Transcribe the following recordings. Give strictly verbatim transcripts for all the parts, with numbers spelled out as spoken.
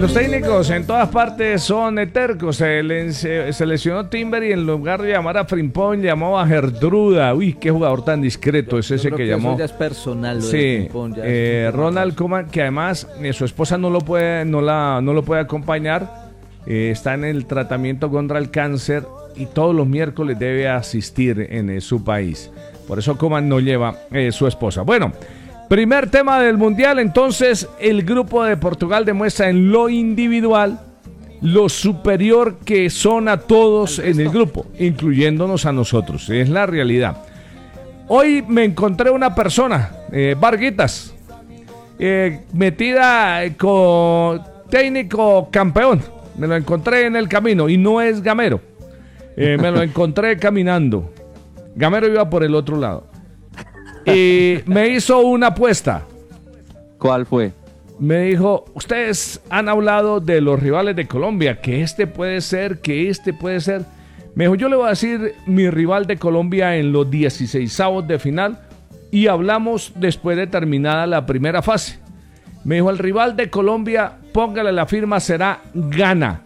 Los técnicos en todas partes son tercos. Se, le, se, se lesionó Timber y en lugar de llamar a Frimpong llamó a Gertruda. Uy, qué jugador tan discreto es ese Yo creo que, que llamó. Eso ya es personal. Lo Sí, de Frimpong, ya eh, es Ronald Koeman, que además eh, su esposa no lo puede, no la, no lo puede acompañar. Eh, está en el tratamiento contra el cáncer y todos los miércoles debe asistir en eh, su país. Por eso Koeman no lleva eh, su esposa. Bueno. Primer tema del Mundial, entonces el grupo de Portugal demuestra en lo individual lo superior que son a todos en el grupo, incluyéndonos a nosotros, es la realidad. Hoy me encontré una persona, eh, Varguitas, eh, metida con técnico campeón, me lo encontré en el camino y no es gamero, eh, me lo encontré caminando, gamero iba por el otro lado. Y me hizo una apuesta. ¿Cuál fue? Me dijo, ustedes han hablado de los rivales de Colombia, que este puede ser, que este puede ser. Me dijo, yo le voy a decir mi rival de Colombia en los dieciseisavos de final y hablamos después de terminada la primera fase. Me dijo, el rival de Colombia, póngale la firma, será Ghana.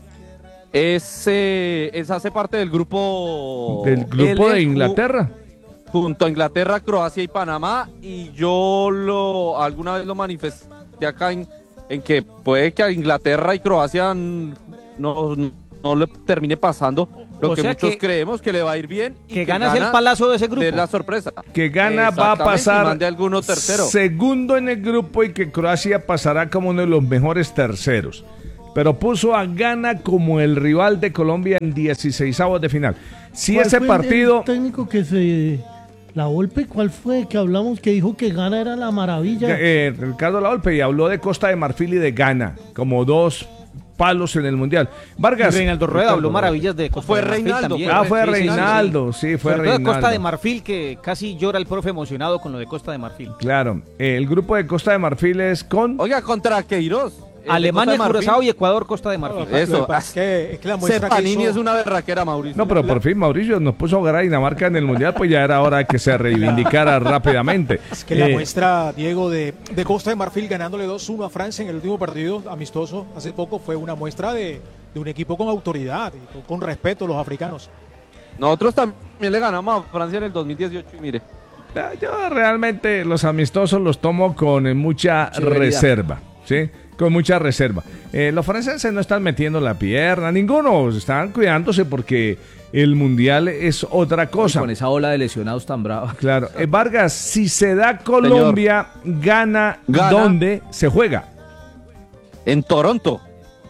Ese, ese hace parte del grupo... Del grupo de Inglaterra. Junto a Inglaterra, Croacia y Panamá, y yo lo alguna vez lo manifesté acá en, en que puede que a Inglaterra y Croacia no, no, no le termine pasando lo o que sea muchos que, creemos que le va a ir bien. Y que, que gana el palazo de ese grupo. Es la sorpresa. Que Ghana va a pasar alguno tercero. segundo en el grupo y que Croacia pasará como uno de los mejores terceros. Pero puso a Ghana como el rival de Colombia en dieciseisavos de final. Si ese partido... El técnico que se... La Volpe, ¿cuál fue? Que hablamos que dijo que Ghana era la maravilla. Eh, Ricardo La Volpe, y habló de Costa de Marfil y de Ghana, como dos palos en el Mundial. Vargas. Y Reinaldo Rueda habló maravillas de Costa fue de Marfil Reinaldo, también. Ah, fue Reinaldo, sí, fue Sobre todo Reinaldo. de Costa de Marfil, que casi llora el profe emocionado con lo de Costa de Marfil. Claro, eh, el grupo de Costa de Marfil es con... Oiga, contra Queiroz. Alemania, Curazao y Ecuador, Costa de Marfil. No, eso, es que, es que la muestra Panini que hizo... es una berraquera, Mauricio. No, pero por fin Mauricio nos puso a ganar a Dinamarca en el Mundial, pues ya era hora que se reivindicara rápidamente. Es que la Eh, muestra, Diego, de, de Costa de Marfil ganándole dos uno a Francia en el último partido amistoso hace poco fue una muestra de, de un equipo con autoridad, y con, con respeto a los africanos. Nosotros también le ganamos a Francia en el dos mil dieciocho y mire. Yo realmente los amistosos los tomo con eh, mucha Severidad. reserva, ¿sí? Con mucha reserva. Eh, los franceses no están metiendo la pierna, ninguno, están cuidándose porque el Mundial es otra cosa. Con esa ola de lesionados tan brava. Claro. Eh, Vargas, si se da Colombia, gana, Gana. ¿dónde se juega? En Toronto.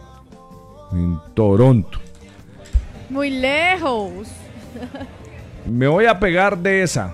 En Toronto. Muy lejos. Me voy a pegar de esa.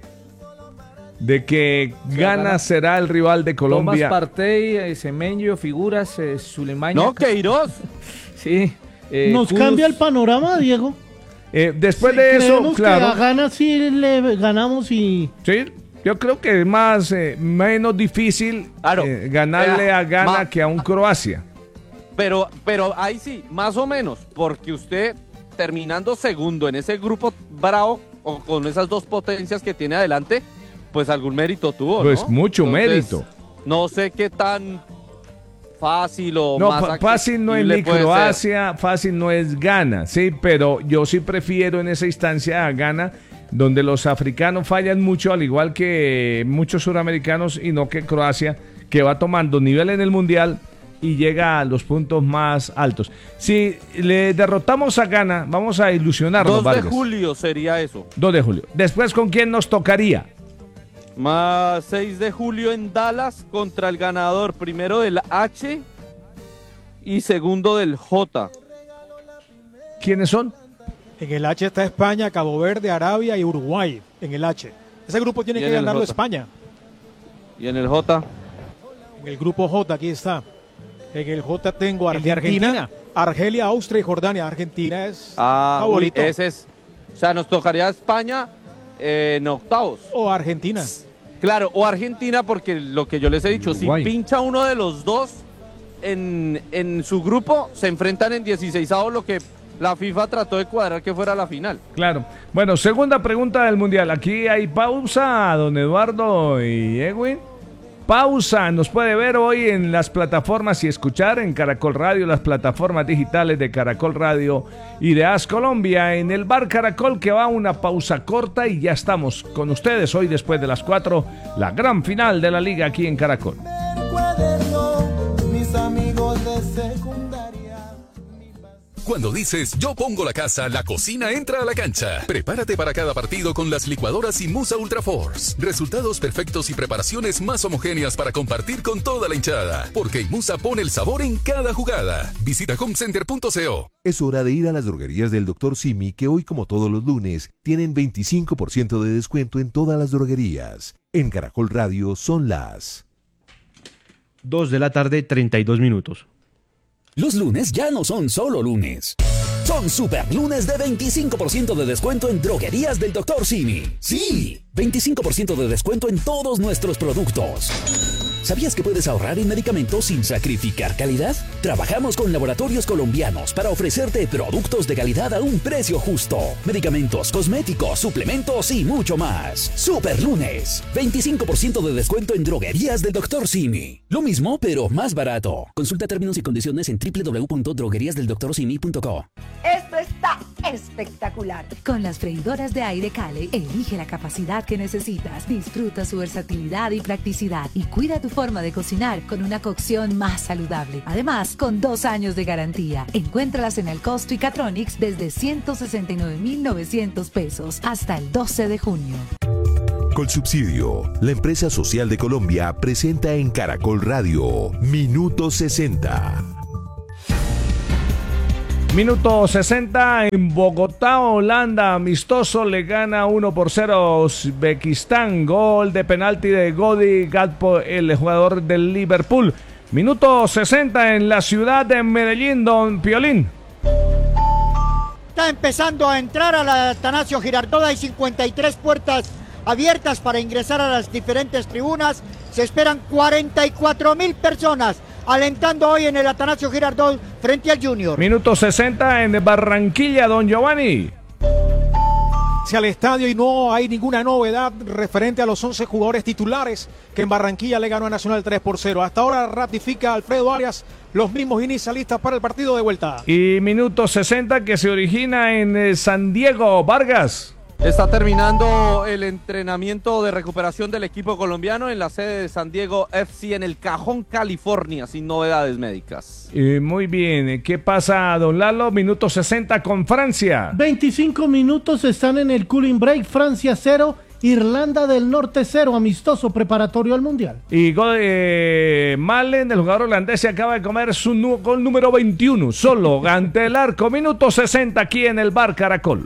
De que Ghana gana. será el rival de Colombia. Tomás Partey, eh, Semenyo, figuras, eh, Zulemaña. No, Queiroz. Sí. eh, Nos Kudus. cambia el panorama, Diego. Eh, después de eso, Creemos que a claro. Ghana sí le ganamos y... Sí, yo creo que es más eh, menos difícil Claro. eh, ganarle Eh, a Ghana ma- que a un Croacia. Pero, pero ahí sí, más o menos, porque usted terminando segundo en ese grupo bravo, o con esas dos potencias que tiene adelante, pues algún mérito tuvo, Pues ¿no? mucho Entonces, mérito. No sé qué tan fácil o No, más fa- fácil no es accesible ni puede ser. Croacia, fácil no es Ghana, sí, pero yo sí prefiero en esa instancia a Ghana, donde los africanos fallan mucho, al igual que muchos suramericanos, y no que Croacia, que va tomando nivel en el Mundial y llega a los puntos más altos. Si le derrotamos a Ghana, vamos a ilusionarnos, dos de Vargas. julio sería eso. dos de julio. Después, ¿con quién nos tocaría? Más seis de julio en Dallas contra el ganador primero del H y segundo del J. ¿Quiénes son? En el H está España, Cabo Verde, Arabia y Uruguay. En el H. Ese grupo tiene Y que en el ganarlo J. España. Y en el J. En el grupo J, aquí está. En el J tengo El de Argentina, Argentina. Argelia, Austria y Jordania. Argentina es Ah, uy, favorito. ese es. O sea, nos tocaría España eh, en octavos. O Argentina. Claro, o Argentina, porque lo que yo les he dicho, Uruguay. si pincha uno de los dos en, en su grupo, se enfrentan en dieciseisavos, lo que la FIFA trató de cuadrar que fuera la final. Claro. Bueno, segunda pregunta del Mundial. Aquí hay pausa, don Eduardo y Edwin. pausa. Nos puede ver hoy en las plataformas y escuchar en Caracol Radio, las plataformas digitales de Caracol Radio y de As Colombia, en el Bar Caracol, que va a una pausa corta y ya estamos con ustedes hoy después de las cuatro, la gran final de la liga aquí en Caracol. Mis amigos de secundaria. Cuando dices yo pongo la casa, la cocina entra a la cancha. Prepárate para cada partido con las licuadoras Imusa Ultra Force. Resultados perfectos y preparaciones más homogéneas para compartir con toda la hinchada. Porque Imusa pone el sabor en cada jugada. Visita homecenter punto co. Es hora de ir a las droguerías del doctor Simi, que hoy, como todos los lunes, tienen veinticinco por ciento de descuento en todas las droguerías. En Caracol Radio son las dos de la tarde, treinta y dos minutos. Los lunes ya no son solo lunes. Son super lunes de veinticinco por ciento de descuento en droguerías del doctor Simi. Sí, veinticinco por ciento de descuento en todos nuestros productos. ¿Sabías que puedes ahorrar en medicamentos sin sacrificar calidad? Trabajamos con laboratorios colombianos para ofrecerte productos de calidad a un precio justo. Medicamentos, cosméticos, suplementos y mucho más. Super lunes. veinticinco por ciento de descuento en droguerías del doctor Simi. Lo mismo, pero más barato. Consulta términos y condiciones en doble u doble u doble u punto droguerías del doctor simi punto co. Esto está espectacular. Con las freidoras de aire Cale, elige la capacidad que necesitas. Disfruta su versatilidad y practicidad y cuida tu forma de cocinar con una cocción más saludable. Además, con dos años de garantía. Encuéntralas en el Costo y Catronics desde ciento sesenta y nueve mil novecientos pesos hasta el doce de junio. Colsubsidio, la empresa social de Colombia, presenta en Caracol Radio Minuto sesenta. Minuto sesenta en Bogotá, Holanda, amistoso, le gana uno por cero a Uzbekistán, gol de penalti de Godi Gakpo, el jugador del Liverpool. Minuto sesenta en la ciudad de Medellín, don Piolín. Está empezando a entrar a la Atanasio Girardot, hay cincuenta y tres puertas abiertas para ingresar a las diferentes tribunas, se esperan cuarenta y cuatro mil personas alentando hoy en el Atanasio Girardot frente al Junior. Minuto sesenta en Barranquilla, don Giovanni. Al estadio y no hay ninguna novedad referente a los once jugadores titulares que en Barranquilla le ganó a Nacional tres por cero. Hasta ahora ratifica Alfredo Arias los mismos inicialistas para el partido de vuelta. Y minuto sesenta que se origina en eh, San Diego, Vargas. Está terminando el entrenamiento de recuperación del equipo colombiano en la sede de San Diego F C en El Cajón, California, sin novedades médicas. Eh, muy bien, ¿qué pasa, don Lalo? Minuto sesenta con Francia. veinticinco minutos están en el cooling break. Francia cero, Irlanda del Norte cero, amistoso preparatorio al Mundial. Y gol de Malen, el jugador holandés, se acaba de comer su nu- gol número veintiuno, solo ante el arco. Minuto sesenta aquí en el Bar Caracol.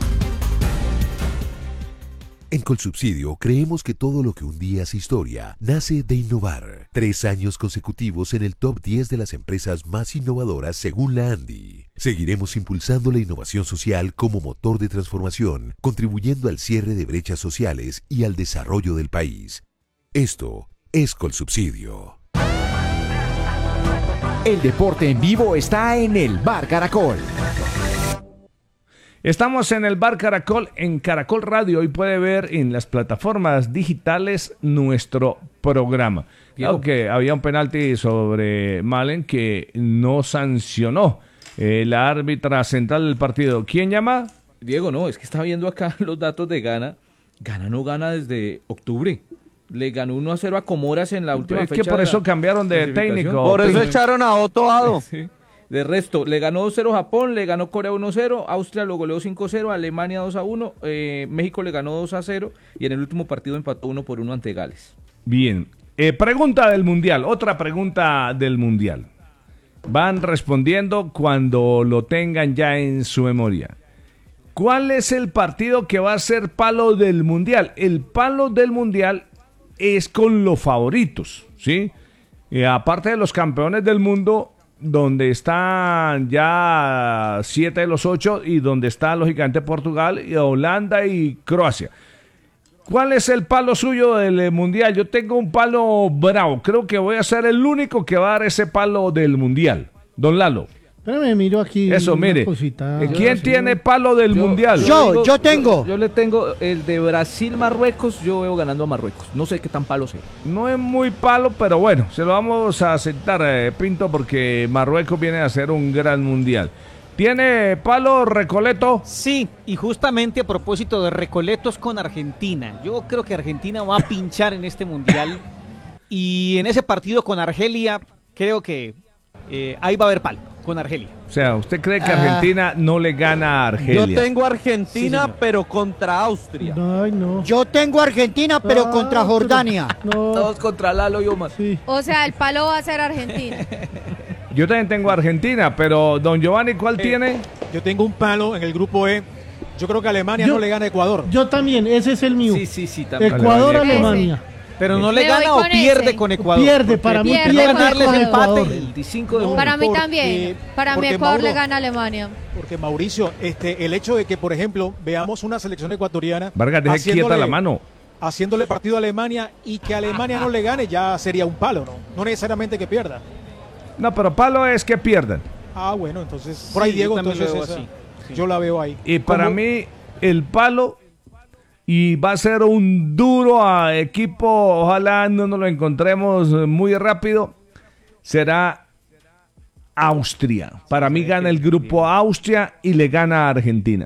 En Colsubsidio creemos que todo lo que un día es historia nace de innovar. Tres años consecutivos en el top diez de las empresas más innovadoras según la ANDI. Seguiremos impulsando la innovación social como motor de transformación, contribuyendo al cierre de brechas sociales y al desarrollo del país. Esto es Colsubsidio. El deporte en vivo está en el Bar Caracol. Estamos en el Bar Caracol, en Caracol Radio. Hoy puede ver en las plataformas digitales nuestro programa. Claro que había un penalti sobre Malen que no sancionó eh, la árbitra central del partido. ¿Quién llama? Diego, no, es que está viendo acá los datos de Ghana. Ghana no gana desde octubre. Le ganó uno a cero a Comoras en la última es fecha. Es que por eso cambiaron de técnico. Por eso echaron a Otto Addo. Sí. De resto, le ganó dos cero Japón, le ganó Corea uno cero, Austria lo goleó cinco cero, Alemania dos a uno, eh, México le ganó dos a cero y en el último partido empató uno por uno ante Gales. Bien, eh, pregunta del Mundial, otra pregunta del Mundial. Van respondiendo cuando lo tengan ya en su memoria. ¿Cuál es el partido que va a ser palo del Mundial? El palo del Mundial es con los favoritos, ¿sí? Eh, aparte de los campeones del mundo, donde están ya siete de los ocho y donde está lógicamente Portugal, y Holanda y Croacia. ¿Cuál es el palo suyo del Mundial? Yo tengo un palo bravo. Creo que voy a ser el único que va a dar ese palo del Mundial. Don Lalo. Espérame, miro aquí. Eso, una mire. cosita. ¿Quién Yo- tiene palo del Yo- mundial? Yo, yo tengo. Yo, yo le tengo el de Brasil-Marruecos, yo veo ganando a Marruecos. No sé qué tan palo sea. No es muy palo, pero bueno, se lo vamos a aceptar, eh, Pinto, porque Marruecos viene a hacer un gran mundial. ¿Tiene palo Recoleto? Sí, y justamente a propósito de Recoletos con Argentina. Yo creo que Argentina va a pinchar en este mundial. Y en ese partido con Argelia, creo que eh, ahí va a haber palo, con Argelia. O sea, ¿usted cree que Ah. Argentina no le gana a Argelia? Yo tengo Argentina, Sí, señor. pero contra Austria. Ay, no. Yo tengo Argentina, pero Ah, contra pero- Jordania. No. Todos contra Lalo y Omar. Sí. O sea, el palo va a ser Argentina. Yo también tengo Argentina, pero don Giovanni, ¿cuál Eh, tiene? Yo tengo un palo en el grupo E. Yo creo que Alemania Yo- no le gana a Ecuador. Yo también, ese es el mío. Sí, sí, sí, también. Ecuador, Alemania. Alemania. Pero no Me le voy gana o con pierde ese. con Ecuador. Pierde, porque para mí pierde pierde con con Ecuador. Ecuador. El veinticinco de No, junio. Para mí porque- también. Para mí porque Ecuador Mauro- le gana a Alemania. Porque Mauricio, este, el hecho de que, por ejemplo, veamos una selección ecuatoriana Vargas, deje quieta haciéndole- la mano. haciéndole partido a Alemania y que Alemania no le gane, ya sería un palo, ¿no? No necesariamente que pierda. No, pero palo es que pierdan. Ah, bueno, entonces, por ahí Sí, Diego, yo también entonces lo veo esa- así, sí. yo la veo ahí. Y para Como- mí, el palo, y va a ser un duro a equipo, ojalá no nos lo encontremos muy rápido, será Austria. Para mí gana el grupo Austria y le gana a Argentina.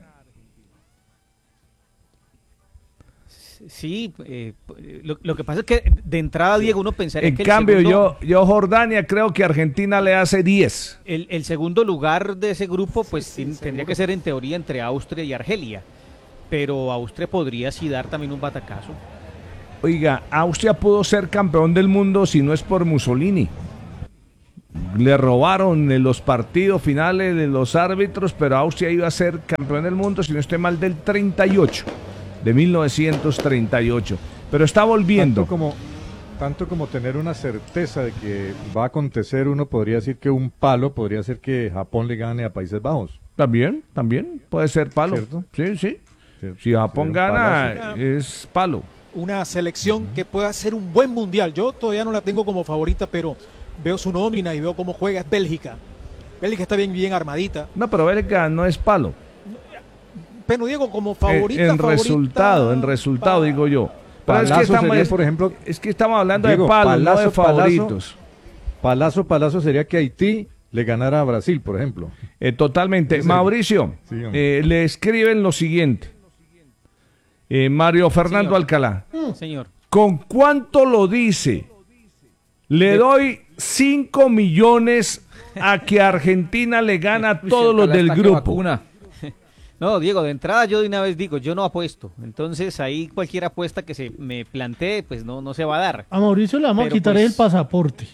Sí, eh, lo, lo que pasa es que de entrada, Diego, uno pensaría En que el cambio, segundo- yo, yo Jordania creo que Argentina le hace diez. El, el segundo lugar de ese grupo, pues tin- tendría que ser en teoría entre Austria y Argelia. Pero Austria podría sí dar también un batacazo. Oiga, Austria pudo ser campeón del mundo si no es por Mussolini. Le robaron en los partidos finales de los árbitros, pero Austria iba a ser campeón del mundo, si no estoy mal, del treinta y ocho, de mil novecientos treinta y ocho. Pero está volviendo. Tanto como, tanto como tener una certeza de que va a acontecer, uno podría decir que un palo podría ser que Japón le gane a Países Bajos. También, también puede ser palo. ¿Cierto? Sí, sí. Cierto. Si Japón Sería un gana, palazo. es palo. Una selección que pueda ser un buen mundial. Yo todavía no la tengo como favorita, pero veo su nómina y veo cómo juega. Es Bélgica. Bélgica está bien, bien armadita. No, pero Bélgica no es palo. Pero Diego, como Eh, favorita, en favorita, resultado, en resultado, pa- digo yo. Pero es que, Palazo estamos, sería, por ejemplo, es que estamos hablando Diego, de palos, no de palazo, palazo. favoritos. Palazo, palazo sería que Haití le ganara a Brasil, por ejemplo. Eh, totalmente. Ese- Mauricio, Sí, hombre. eh, le escriben lo siguiente. Eh, Mario Fernando Señor. Alcalá. Señor. ¿Con cuánto lo dice? Le doy cinco millones a que Argentina le gana a todos los del grupo. No, Diego, de entrada yo de una vez digo, yo no apuesto. Entonces ahí cualquier apuesta que se me plantee, pues no, no se va a dar. A Mauricio le vamos Pero a quitar pues- el pasaporte.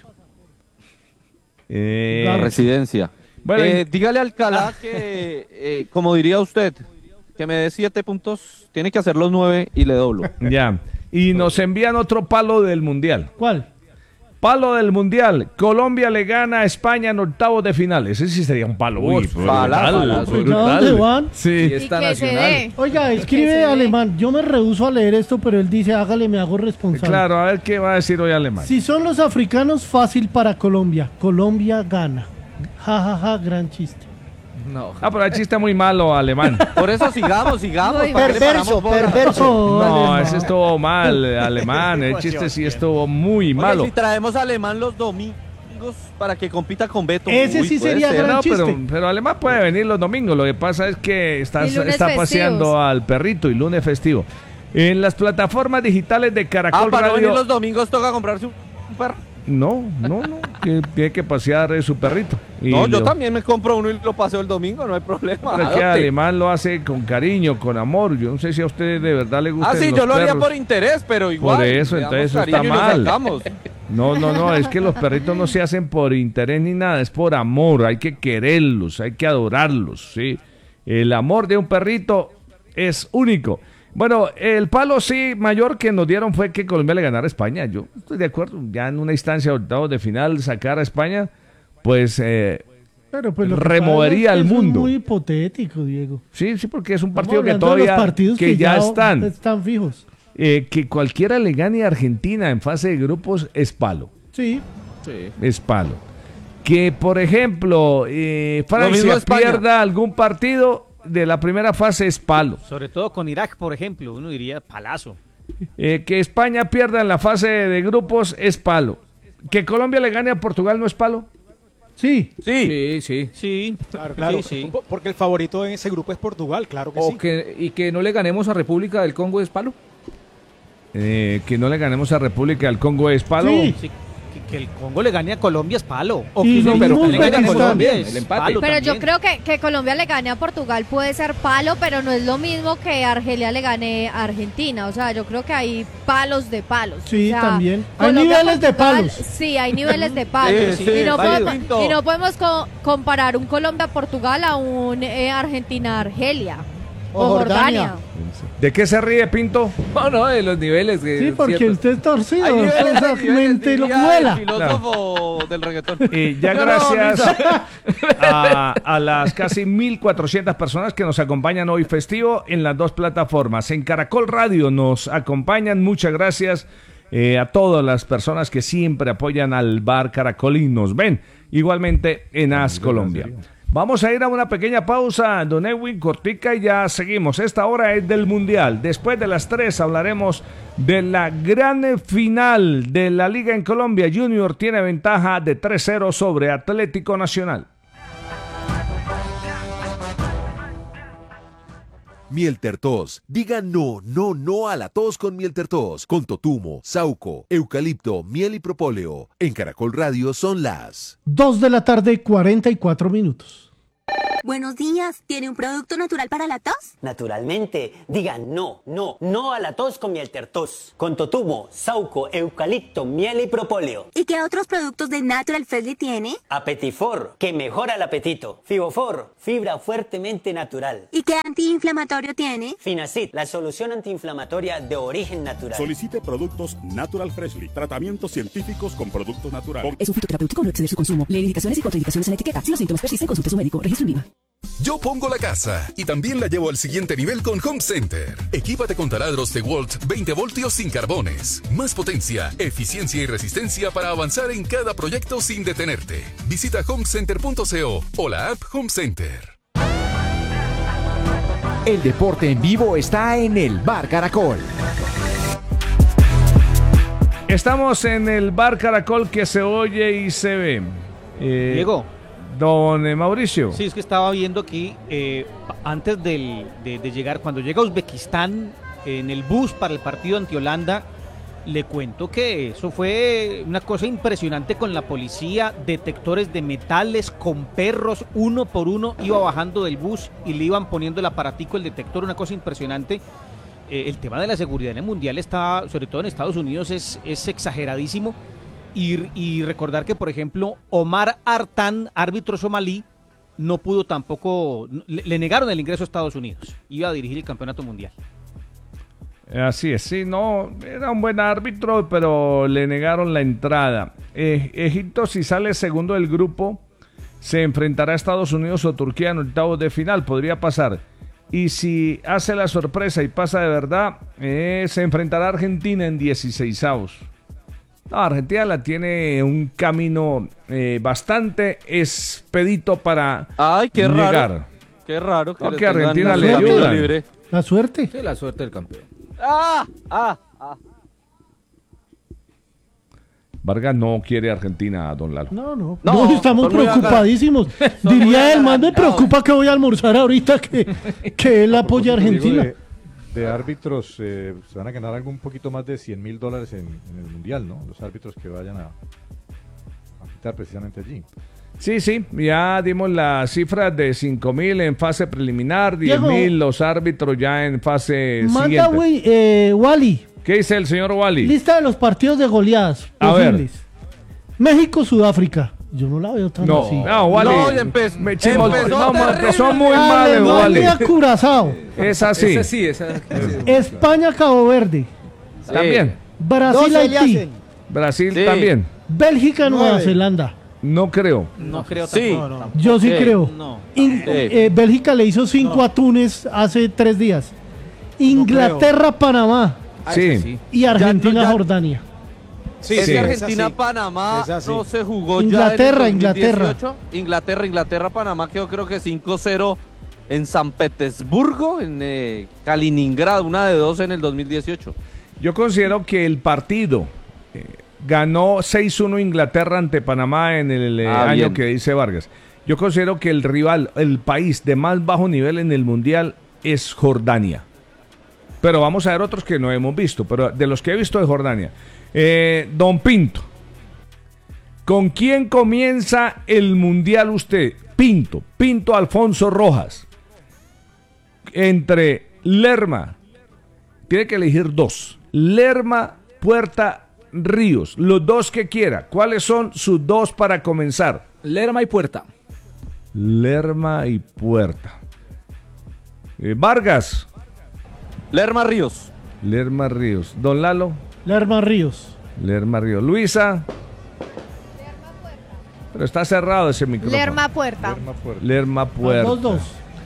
Eh, La residencia. Bueno, Eh, y- dígale a Alcalá que, eh, como diría usted, que me dé siete puntos, tiene que hacer los nueve y le doblo. Ya. Y nos envían otro palo del Mundial. ¿Cuál? Palo del Mundial. Colombia le gana a España en octavos de final. Ese sí sería un palo. Uy, Uf, brutal, palazo, palazo. brutal. ¿Ya dónde van? Sí. Y que se dé. Oiga, Que escribe se dé. alemán. Yo me rehúso a leer esto, pero él dice, hágale, me hago responsable. Claro, a ver qué va a decir hoy Alemán. Si son los africanos, fácil para Colombia. Colombia gana. Ja, ja, ja, gran chiste. No. Ah, pero el chiste muy malo, Alemán. Por eso sigamos, sigamos. Muy ¿para qué le Perverso, paramos bola? perverso. Oh, No, alemán. ese estuvo mal, Alemán. El chiste sí estuvo muy Oye, malo. si traemos a Alemán los domingos para que compita con Beto. Ese uy, sí puede sería ser. gran No, pero, chiste. pero Alemán puede venir los domingos. Lo que pasa es que está, Y lunes está festivos. paseando al perrito y lunes festivo. En las plataformas digitales de Ah, Caracol para no venir Radio. los domingos toca comprarse un un perro. No, no, no. que Tiene que pasear eh, su perrito. Y No, yo lo- también me compro uno y lo paseo el domingo, no hay problema. Pero es que adopte. Alemán lo hace con cariño, con amor. Yo no sé si a usted de verdad le gusta. Ah, sí, yo lo haría por interés, pero igual. Por eso, le damos entonces eso está cariño y lo mal. sacamos. No, no, no, es que los perritos no se hacen por interés ni nada, es por amor, hay que quererlos, hay que adorarlos, ¿sí? El amor de un perrito es único. Bueno, el palo sí mayor que nos dieron fue que Colombia le ganara a España. Yo estoy de acuerdo, ya en una instancia de octavos de final sacar a España, pues eh, Pero pues lo que removería pasa es al que eso mundo. Es muy hipotético, Diego. Sí, sí, porque es un Estamos partido que hablando de los todavía partidos que ya están. están fijos. Eh, que cualquiera le gane a Argentina en fase de grupos es palo. Sí. Sí. Es palo. que, por ejemplo, eh, Francia pierda algún partido de la primera fase es palo. Sobre todo con Irak, por ejemplo, uno diría palazo. Eh, que España pierda en la fase de grupos es palo. Que Colombia le gane a Portugal no es palo. Sí. Sí, sí. Sí, claro, claro. Sí, sí. Porque el favorito en ese grupo es Portugal, claro que o sí. Que, y que no le ganemos a República del Congo es palo. Eh, que no le ganemos a República del Congo es palo. Sí. Sí. Que, que el Congo le gane a Colombia es palo. O y que no, pero que le gane a Colombia es el empate. Pero yo creo que, que Colombia le gane a Portugal puede ser palo, pero no es lo mismo que Argelia le gane a Argentina. O sea, yo creo que hay palos de palos. Sí, o sea, también. Hay Colombia, niveles de Portugal, palos. Sí, hay niveles de palos. Sí, sí, y, no válido. podemos, y no podemos co- comparar un Colombia-Portugal a un eh, Argentina-Argelia. O, O Jordania. Jordania. ¿De qué se ríe, Pinto? No, no, de los niveles. Que Sí, porque ciertos. usted es torcido. Hay niveles, Entonces, hay niveles, mente lo diría vuela. el filósofo del reggaetón. Y ya No, no, gracias a, a las casi mil cuatrocientas personas que nos acompañan hoy festivo en las dos plataformas. En Caracol Radio nos acompañan, muchas gracias eh, a todas las personas que siempre apoyan al Bar Caracol y nos ven. Igualmente en A S Colombia. Vamos a ir a una pequeña pausa, don Edwin, cortica, y ya seguimos. Esta hora es del Mundial. Después de las tres hablaremos de la gran final de la Liga en Colombia. Junior tiene ventaja de tres cero sobre Atlético Nacional. Mieltertos. Diga no, no, no a la tos con Mieltertos. Con totumo, sauco, eucalipto, miel y propóleo. En Caracol Radio son las Dos de la tarde, cuarenta y cuatro minutos. Buenos días, ¿tiene un producto natural para la tos? Naturalmente, digan no, no, no a la tos con Mieltertos. Con totumo, sauco, eucalipto, miel y propóleo. ¿Y qué otros productos de Natural Freshly tiene? Apetifor, que mejora el apetito. Fibofor, fibra fuertemente natural. ¿Y qué antiinflamatorio tiene? Finacid, la solución antiinflamatoria de origen natural. Solicite productos Natural Freshly, tratamientos científicos con productos naturales. Es un fitoterapéutico, no exceder su consumo. Lee indicaciones y contraindicaciones en la etiqueta. Si los síntomas persisten, consulte a su médico. Registro en viva. Yo pongo la casa y también la llevo al siguiente nivel con Home Center. Equípate con taladros DeWalt veinte voltios sin carbones. Más potencia, eficiencia y resistencia para avanzar en cada proyecto sin detenerte. Visita home center punto co o la app Home Center. El deporte en vivo está en el Bar Caracol. Estamos en el Bar Caracol que se oye y se ve. Eh, Diego. Don eh, Mauricio. Sí, es que estaba viendo aquí, eh, antes del, de, de llegar, cuando llega a Uzbekistán, en el bus para el partido ante Holanda, le cuento que eso fue una cosa impresionante con la policía, detectores de metales, con perros, uno por uno, iba bajando del bus y le iban poniendo el aparatico, el detector, una cosa impresionante. Eh, el tema de la seguridad en el Mundial está, sobre todo en Estados Unidos, es, es exageradísimo. Y, y recordar que, por ejemplo, Omar Artan, árbitro somalí, no pudo tampoco, le, le negaron el ingreso a Estados Unidos. Iba a dirigir el campeonato mundial. Así es, sí, no, era un buen árbitro, pero le negaron la entrada. Eh, Egipto, si sale segundo del grupo, se enfrentará a Estados Unidos o Turquía en octavos de final, podría pasar. Y si hace la sorpresa y pasa de verdad, eh, se enfrentará a Argentina en dieciseisavos. No, Argentina la tiene un camino eh, bastante expedito para Ay, qué llegar. raro. Qué raro. No, le que tengan Argentina la le suerte ayuda. libre. La suerte. Sí, la suerte del campeón. Ah, ah, ah. Vargas no quiere Argentina, don Lalo. No, no. No, No, estamos son muy preocupadísimos. muy Diría él, más me agarantados. preocupa que voy a almorzar ahorita que, que él apoya a Argentina. De, de árbitros eh, se van a ganar algo un poquito más de cien mil dólares en, en el Mundial, ¿no? Los árbitros que vayan a, a quitar precisamente allí. Sí, sí, ya dimos las cifras de cinco mil en fase preliminar, diez Diego. mil los árbitros ya en fase Manda, siguiente. güey, eh, Wally, ¿Qué dice el señor Wally? lista de los partidos de goleadas A ver. posibles. México, Sudáfrica. Yo no la veo tan No, así. no, Wally. No, ya empe- Me chimos- empezó no, terrible. empezó muy mal el Wally. Alemania, Curazao. Es así. Esa sí, esa. España, Cabo Verde. También. Brasil, doce le Haití. hacen. Brasil Sí. también. Bélgica, Nueva Nueve. Zelanda. No creo. No creo Sí. tampoco. Yo sí Sí. creo. No. In- eh, Bélgica le hizo cinco a Túnez hace tres días. Inglaterra, Panamá. Ah, Sí. esa sí. Y Argentina, Ya no, ya- Jordania. Sí, es sí, que es Argentina-Panamá así. no se jugó Inglaterra, ya en el dos mil Inglaterra. dieciocho. Inglaterra, Inglaterra, Panamá quedó creo que cinco cero en San Petersburgo, en eh, Kaliningrado, una de dos en el dos mil dieciocho. Yo considero que el partido eh, ganó seis uno Inglaterra ante Panamá en el eh, Ah, año bien. que dice Vargas. Yo considero que el rival, el país de más bajo nivel en el Mundial es Jordania. Pero vamos a ver otros que no hemos visto, pero de los que he visto de Jordania. Eh, Don Pinto, ¿con quién comienza el Mundial usted? Pinto, Pinto Alfonso Rojas. Entre Lerma, tiene que elegir dos. Lerma, Puerta, Ríos, los dos que quiera. ¿Cuáles son sus dos para comenzar? Lerma y Puerta. Lerma y Puerta. Eh, Vargas. Lerma Ríos. Lerma Ríos. Don Lalo. Lerma Ríos. Lerma Ríos. Luisa. Pero está cerrado ese micrófono. Lerma Puerta. Lerma Puerta. Lerma Puerta. Dos, dos.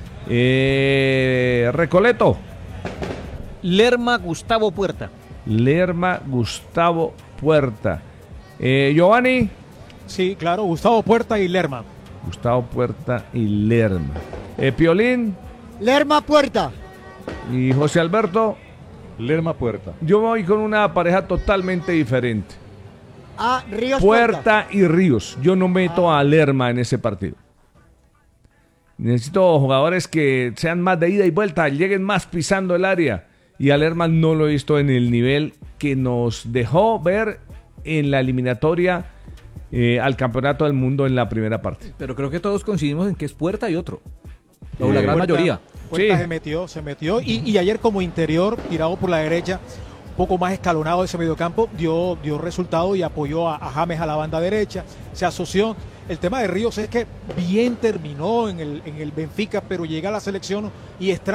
Eh, Recoleto. Lerma Gustavo Puerta. Lerma Gustavo Puerta. Eh, Giovanni. Sí, claro, Gustavo Puerta y Lerma. Gustavo Puerta y Lerma. Eh, Piolín. Lerma Puerta. Y José Alberto. Lerma Puerta. Yo voy con una pareja totalmente diferente. Ah, Ríos Puerta, Puerta. y Ríos. Yo no meto a Lerma en ese partido. Necesito jugadores que sean más de ida y vuelta, lleguen más pisando el área. Y a Lerma no lo he visto en el nivel que nos dejó ver en la eliminatoria eh, al Campeonato del Mundo en la primera parte. Pero creo que todos coincidimos en que es Puerta y otro. O Eh, la gran Puerta- mayoría. Puerta Sí. se metió, se metió. Y, y ayer como interior, tirado por la derecha, un poco más escalonado ese mediocampo, dio, dio resultado y apoyó a, a James a la banda derecha. Se asoció. El tema de Ríos es que bien terminó en el, en el Benfica, pero llega a la selección y extraña